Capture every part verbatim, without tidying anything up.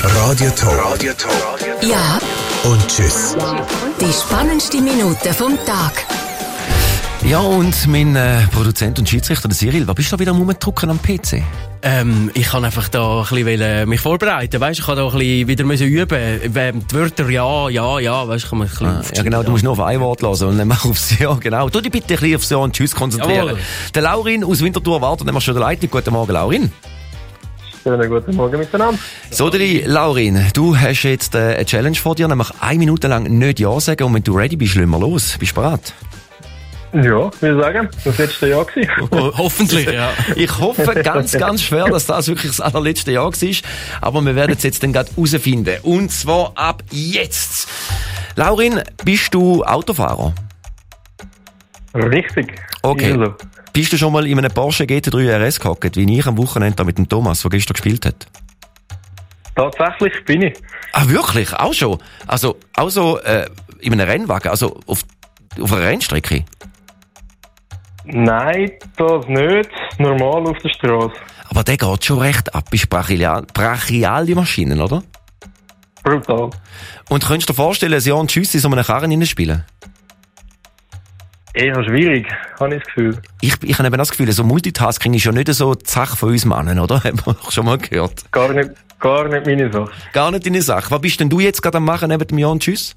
Radio Top. Radio Top. Ja. Und tschüss. Die spannendsten Minuten vom Tag. Ja, und mein äh, Produzent und Schiedsrichter, der Cyril, was bist du da wieder am Rumdrucken am P C? Ähm, ich kann einfach da ein bisschen wollen, mich vorbereiten, weißt, ich kann da ein bisschen wieder müssen üben, die Wörter ja, ja, ja, weißt, kann man ein bisschen Ah, ja genau, du musst nur auf ein Wort hören und dann mach aufs Ja, genau. Tu dich bitte ein bisschen aufs Ja und Tschüss konzentrieren. Jawohl. Der Laurin aus Winterthur wartet, dann machst du schon der Leitung. Guten Morgen, Laurin. Schönen guten Morgen miteinander. So, Deli, Laurin, du hast jetzt äh, eine Challenge vor dir, nämlich eine Minute lang nicht Ja sagen und wenn du ready bist, lassen wir los. Bist du bereit? Ja, ich würde sagen, das letzte Jahr gewesen. Ho- hoffentlich, ja. Ich hoffe ganz, ganz schwer, dass das wirklich das allerletzte Jahr war. Aber wir werden es jetzt dann gerade herausfinden. Und zwar ab jetzt. Laurin, bist du Autofahrer? Richtig. Okay. Also, Bist du schon mal in einem Porsche G T drei R S gehockt, wie ich am Wochenende da mit dem Thomas, der gestern gespielt hat? tatsächlich bin ich. Ah, wirklich? Auch schon? Also, auch so äh, in einem Rennwagen, also auf, auf einer Rennstrecke? Nein, das nicht. Normal auf der Straße. Aber der geht schon recht ab. Ist brachial, brachiale Maschinen, oder? Brutal. Und könntest du dir vorstellen, ein Ja und Tschüss in so einem Karren spielen? Eher schwierig, habe ich das Gefühl. Ich, ich habe eben das Gefühl, so Multitasking ist ja nicht so die Sache von uns Männern, oder? Haben wir schon mal gehört. Gar nicht, gar nicht meine Sache. Gar nicht deine Sache. Was bist denn du jetzt gerade am machen neben dem Ja und Tschüss?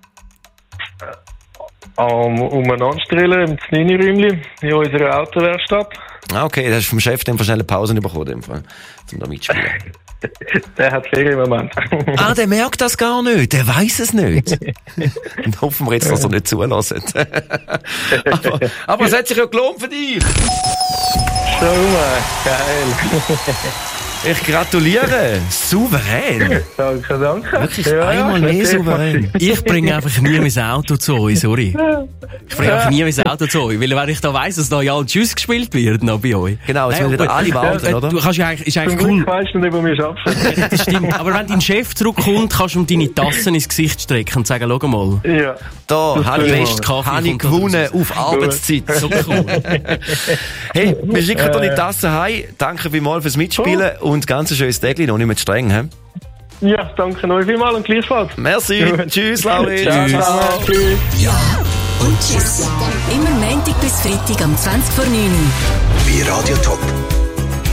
Um, umeinander strillen im Znini-Räumchen in unserer Autowerkstatt. Ah, okay, da hast du vom Chef dann schnell eine Pause bekommen, in dem Fall, um da mitzuspielen. Der hat Ferien im Moment. Ah, der merkt das gar nicht, der weiß es nicht. Und hoffen wir jetzt, dass er nicht zulässt. aber, aber es hat sich ja gelohnt für dich. Schau mal, geil. Ich gratuliere. Souverän. Danke, danke. Wirklich Ja, einmal ja, mehr sehr souverän. Ich bringe einfach nie mein Auto zu euch, sorry. Ich bringe einfach nie mein Auto zu euch, weil wenn ich da weiss, dass da Ja und Tschüss gespielt wird, noch bei euch. Genau, jetzt Nein, müssen wieder aber- alle warten, äh, oder? Du kannst ja eigentlich, ist Zum eigentlich Glück cool. weisst du nicht über mich arbeiten. Das stimmt. Aber wenn dein Chef zurückkommt, kannst du ihm deine Tassen ins Gesicht strecken und sagen, schau mal. Ja. Da, Das habe tue ich, ich mal. Kaffee habe ich kommt da gewonnen raus. auf Arbeitszeit. So cool. Hey, wir schicken dir die Tasse heim. Danke vielmals fürs Mitspielen und ganz ein schönes Tag, noch nicht mehr zu streng. He? Ja, danke euch vielmals und gleichfalls. Merci. Tschüss, Laurin. Ciao, Tschüss. ciao. Tschüss. Ja und tschüss. Immer Montag bis Freitag am zwanzig vor neun. Bei Radio Top